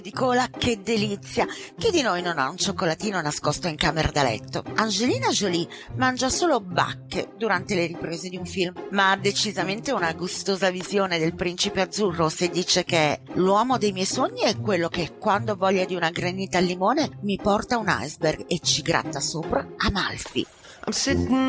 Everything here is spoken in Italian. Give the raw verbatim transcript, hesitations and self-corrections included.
Dicola, che delizia! Chi di noi non ha un cioccolatino nascosto in camera da letto? Angelina Jolie mangia solo bacche durante le riprese di un film, ma ha decisamente una gustosa visione del principe azzurro se dice che l'uomo dei miei sogni è quello che, quando ho voglia di una granita al limone, mi porta un iceberg e ci gratta sopra Amalfi. I'm sitting